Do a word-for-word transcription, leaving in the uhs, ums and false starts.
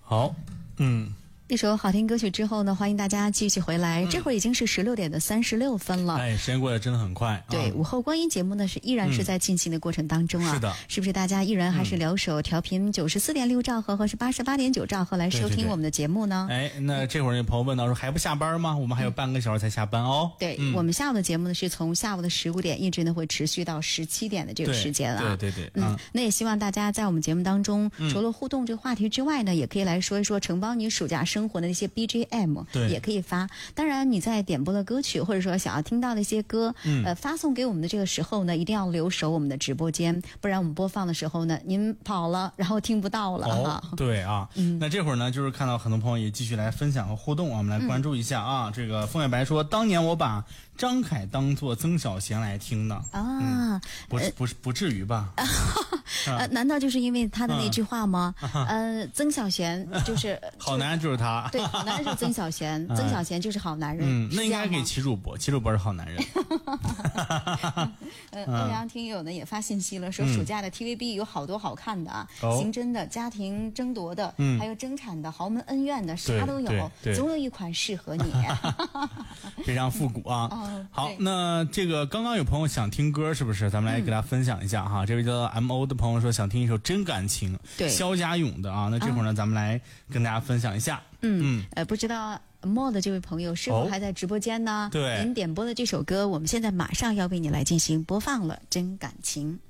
好，嗯。 一首好听歌曲之后呢，欢迎大家继续回来。嗯、这会儿已经是十六点的三十六分了。 哎，时间过得真的很快。 对， 啊、 午后光阴节目呢是依然是在进行的过程当中啊。 嗯、是的， 是不是大家依然还是留守调频九十四点六兆赫或是八十八点九兆赫来收听我们的节目呢？ 对对对哎，那这会儿有朋友问到说还不下班吗？我们还有半个小时才下班哦。 对、 嗯， 我们下午的节目呢是从下午的十五点一直呢会持续到十七点的这个时间啊。 对对对， 嗯，嗯那也希望大家在我们节目当中， 嗯、 除了互动这个话题之外呢，也可以来说一说承包你暑假生活的那些 B G M。 对， 也可以发。当然，你在点播的歌曲，或者说想要听到的一些歌， 嗯、 呃，发送给我们的这个时候呢，一定要留守我们的直播间，不然我们播放的时候呢，您跑了，然后听不到了哈。 哦、对啊，嗯，那这会儿呢，就是看到很多朋友也继续来分享和互动，我们来关注一下啊。嗯、这个风月白说，当年我把张凯当做曾小贤来听的啊， 嗯、不是不是不至于吧？ 呃，难道就是因为他的那句话吗？ 嗯、 呃，曾小贤就是好男人就是他， 对，好男人是曾小贤，曾小贤就是好男人。 嗯，那应该给齐主播，齐主播是好男人。 呃，欧阳听友呢也发信息了，说暑假的 T V B 有好多好看的啊， 嗯、 刑侦的、家庭争夺的， 嗯、 还有争产的、豪门恩怨的，啥都有，总有一款适合你。 非常复古啊！ 哦、 好，那这个刚刚有朋友想听歌，是不是？咱们来给大家分享一下哈。嗯、这位叫做 M O 的朋友说想听一首《真感情》， 对， 肖家勇的啊。那这会儿呢，啊、咱们来跟大家分享一下。 嗯嗯，呃，不知道莫的这位朋友是否还在直播间呢？ 哦、对， 您点播的这首歌，我们现在马上要为你来进行播放了，《真感情》。